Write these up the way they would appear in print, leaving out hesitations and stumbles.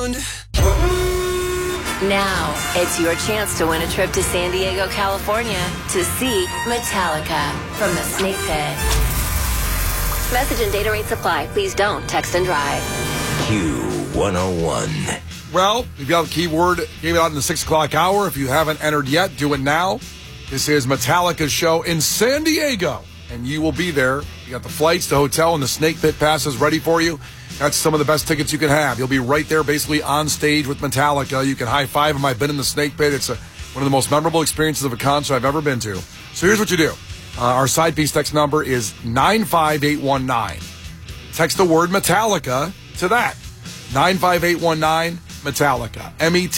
tuned. Now, it's your chance to win a trip to San Diego, California to see Metallica from the Snake Pit. Message and data rates apply. Please don't text and drive. Q101. Well, we've got a keyword, gave it out in the 6 o'clock hour. If you haven't entered yet, do it now. This is Metallica's show in San Diego, and you will be there. You got the flights, the hotel, and the Snake Pit passes ready for you. That's some of the best tickets you can have. You'll be right there basically on stage with Metallica. You can high-five them. I've been in the Snake Pit. It's one of the most memorable experiences of a concert I've ever been to. So here's what you do. Our side piece text number is 95819. Text the word Metallica to that. 95819, Metallica.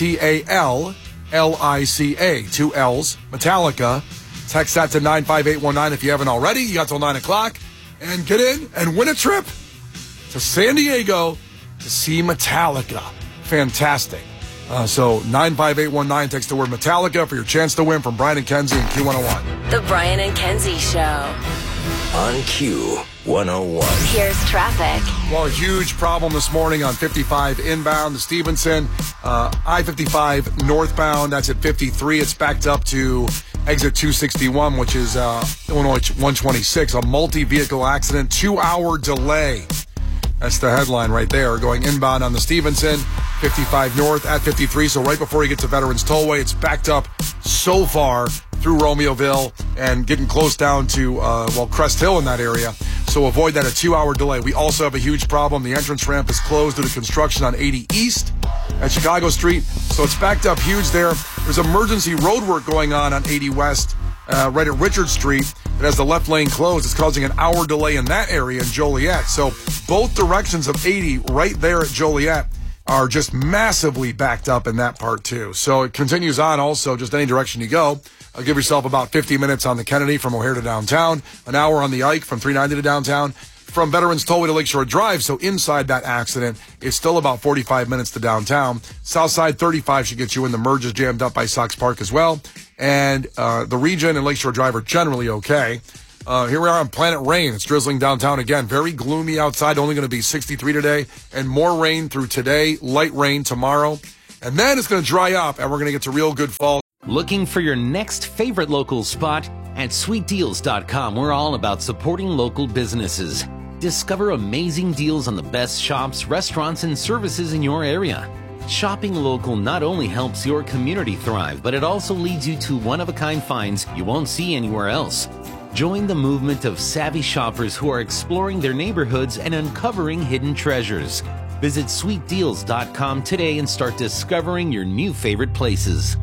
M-E-T-A-L-L-I-C-A. 2 L's, Metallica. Text that to 95819 if you haven't already. You got till 9 o'clock. And get in and win a trip to San Diego to see Metallica. Fantastic. So 95819, text the word Metallica for your chance to win from Brian and Kenzie in Q101. The Brian and Kenzie Show. On Q101. Here's traffic. Well, a huge problem this morning on 55 inbound to Stevenson. I-55 northbound, that's at 53. It's backed up to exit 261, which is Illinois 126. A multi-vehicle accident, 2-hour delay. That's the headline right there. Going inbound on the Stevenson, 55 north at 53. So right before you get to Veterans Tollway, it's backed up so far through Romeoville and getting close down to, Crest Hill in that area. So avoid that, a 2-hour delay. We also have a huge problem. The entrance ramp is closed due to construction on 80 East at Chicago Street. So it's backed up huge there. There's emergency road work going on 80 West, right at Richard Street. It has the left lane closed. It's causing an hour delay in that area in Joliet. So both directions of 80 right there at Joliet are just massively backed up in that part too. So it continues on also, just any direction you go. Give yourself about 50 minutes on the Kennedy from O'Hare to downtown, an hour on the Ike from 390 to downtown, from Veterans Tollway to Lakeshore Drive. So inside that accident, it's still about 45 minutes to downtown. Southside 35 should get you in. The merge is jammed up by Sox Park as well. And the region and Lakeshore Drive are generally okay. Here we are on Planet Rain. It's drizzling downtown again. Very gloomy outside. Only going to be 63 today. And more rain through today. Light rain tomorrow. And then it's going to dry up, and we're going to get to real good fall. Looking for your next favorite local spot? At sweetdeals.com, we're all about supporting local businesses. Discover amazing deals on the best shops, restaurants, and services in your area. Shopping local not only helps your community thrive, but it also leads you to one-of-a-kind finds you won't see anywhere else. Join the movement of savvy shoppers who are exploring their neighborhoods and uncovering hidden treasures. Visit sweetdeals.com today and start discovering your new favorite places.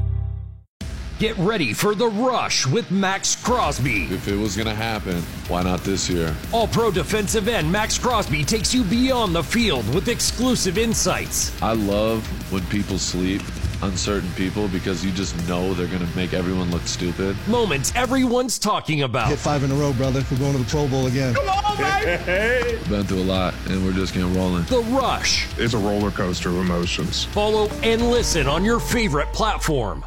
Get ready for The Rush with Max Crosby. If it was going to happen, why not this year? All-Pro defensive end Max Crosby takes you beyond the field with exclusive insights. I love when people sleep on certain people because you just know they're going to make everyone look stupid. Moments everyone's talking about. Hit 5 in a row, brother. We're going to the Pro Bowl again. Come on, baby! Been through a lot, and we're just getting rolling. The Rush. It's a roller coaster of emotions. Follow and listen on your favorite platform.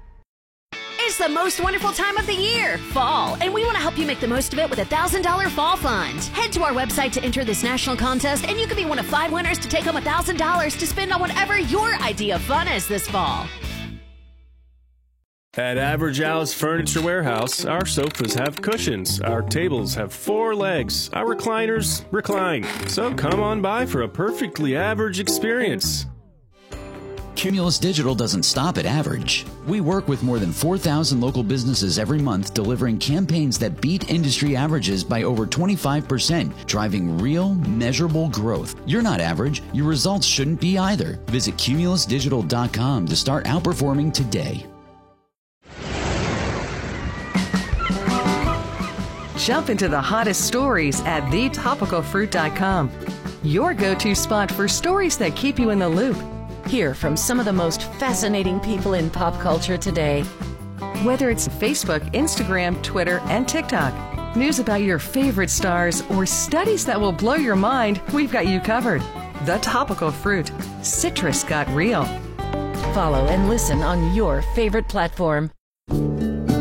It's the most wonderful time of the year, fall, and we want to help you make the most of it with a $1,000 fall fund. Head to our website to enter this national contest, and you could be one of 5 winners to take home $1,000 to spend on whatever your idea of fun is this fall. At Average Al's Furniture Warehouse, our sofas have cushions, our tables have 4 legs, our recliners recline. So come on by for a perfectly average experience. Cumulus Digital doesn't stop at average. We work with more than 4,000 local businesses every month, delivering campaigns that beat industry averages by over 25%, driving real, measurable growth. You're not average. Your results shouldn't be either. Visit cumulusdigital.com to start outperforming today. Jump into the hottest stories at thetopicalfruit.com. Your go-to spot for stories that keep you in the loop. Hear from some of the most fascinating people in pop culture today. Whether it's Facebook, Instagram, Twitter, and TikTok, news about your favorite stars, or studies that will blow your mind, we've got you covered. The Topical Fruit. Citrus got real. Follow and listen on your favorite platform.